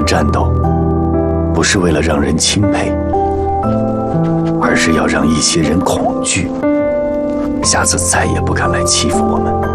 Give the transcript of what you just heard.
们战斗，不是为了让人钦佩，而是要让一些人恐惧，下次再也不敢来欺负我们。